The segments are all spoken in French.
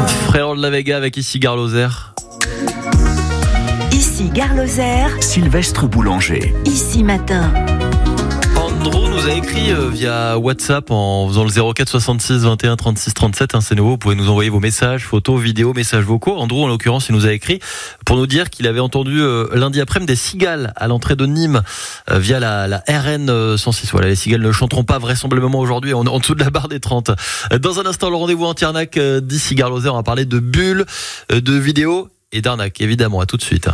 Frérot de la Vega avec ici Gare Lozère. Ici Gare Lozère. Sylvestre Boulanger. Ici Matin. Andrew nous a écrit via WhatsApp en faisant le 04 66 21 36 37. C'est nouveau, vous pouvez nous envoyer vos messages, photos, vidéos, messages vocaux. Andrew, en l'occurrence, il nous a écrit pour nous dire qu'il avait entendu lundi après-midi des cigales à l'entrée de Nîmes via la RN 106. Voilà, les cigales ne chanteront pas vraisemblablement aujourd'hui en dessous de la barre des 30. Dans un instant, le rendez-vous en Tiernac d'ici Gare Lozère. On va parler de bulles, de vidéos et d'arnaques, évidemment. À tout de suite.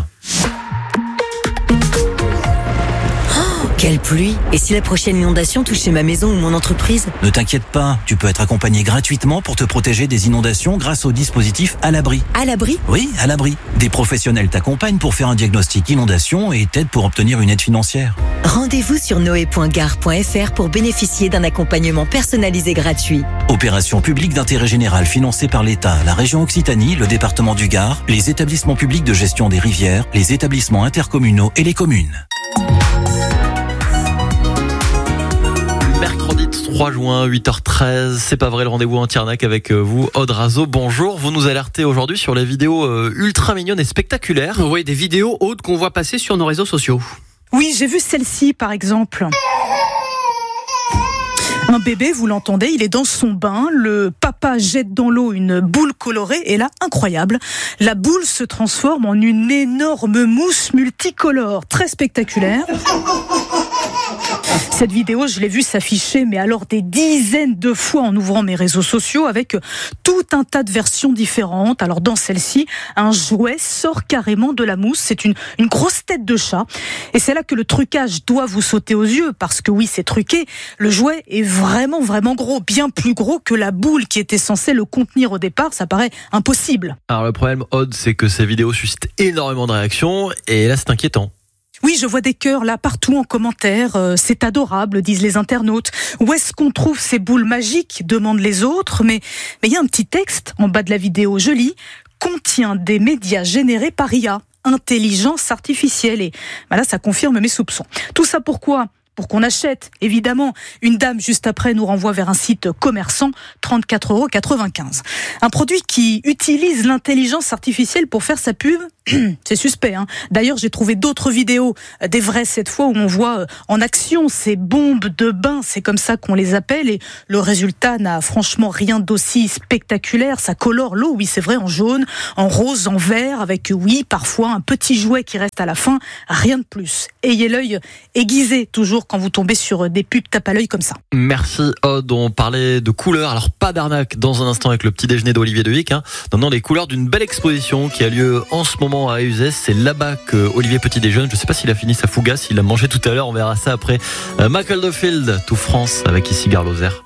Quelle pluie! Et si la prochaine inondation touchait ma maison ou mon entreprise? Ne t'inquiète pas, tu peux être accompagné gratuitement pour te protéger des inondations grâce au dispositif À l'abri. À l'abri? Oui, À l'abri. Des professionnels t'accompagnent pour faire un diagnostic inondation et t'aident pour obtenir une aide financière. Rendez-vous sur noé.gare.fr pour bénéficier d'un accompagnement personnalisé gratuit. Opération publique d'intérêt général financée par l'État, la région Occitanie, le département du Gard, les établissements publics de gestion des rivières, les établissements intercommunaux et les communes. Mercredi 3 juin, 8h13, c'est pas vrai, le rendez-vous en Tiernac avec vous, Aude Razo. Bonjour, vous nous alertez aujourd'hui sur les vidéos ultra mignonnes et spectaculaires. Oui, des vidéos Aude qu'on voit passer sur nos réseaux sociaux. Oui, j'ai vu celle-ci par exemple. Un bébé, vous l'entendez, il est dans son bain, le papa jette dans l'eau une boule colorée et là, incroyable, la boule se transforme en une énorme mousse multicolore, très spectaculaire. Cette vidéo, je l'ai vue s'afficher, mais alors des dizaines de fois en ouvrant mes réseaux sociaux avec tout un tas de versions différentes. Alors dans celle-ci, un jouet sort carrément de la mousse. C'est une grosse tête de chat. Et c'est là que le trucage doit vous sauter aux yeux parce que oui, c'est truqué. Le jouet est vraiment, vraiment gros, bien plus gros que la boule qui était censée le contenir au départ. Ça paraît impossible. Alors le problème, Aude, c'est que ces vidéos suscitent énormément de réactions et là, c'est inquiétant. Oui, je vois des cœurs là partout en commentaire. C'est adorable, disent les internautes. Où est-ce qu'on trouve ces boules magiques, demandent les autres. Mais il y a un petit texte en bas de la vidéo. Je lis « Contient des médias générés par IA, intelligence artificielle ». Et là, ça confirme mes soupçons. Tout ça pourquoi ? Pour qu'on achète, évidemment. Une dame, juste après, nous renvoie vers un site commerçant, 34,95 €. Un produit qui utilise l'intelligence artificielle pour faire sa pub, c'est suspect. D'ailleurs, j'ai trouvé d'autres vidéos, des vraies cette fois, où on voit en action ces bombes de bain, c'est comme ça qu'on les appelle, et le résultat n'a franchement rien d'aussi spectaculaire. Ça colore l'eau, oui, c'est vrai, en jaune, en rose, en vert, avec, oui, parfois un petit jouet qui reste à la fin, rien de plus. Ayez l'œil aiguisé, toujours, quand vous tombez sur des pubs tape à l'œil comme ça. Merci Aude, on parlait de couleurs, alors pas d'arnaque dans un instant avec le petit déjeuner d'Olivier Devic, non, les couleurs d'une belle exposition qui a lieu en ce moment à Uzès. C'est là-bas que Olivier petit déjeune. Je sais pas s'il a fini sa fougasse, il a mangé tout à l'heure, on verra ça après. Michael Duffield, Tout France avec ici Gare Lozère.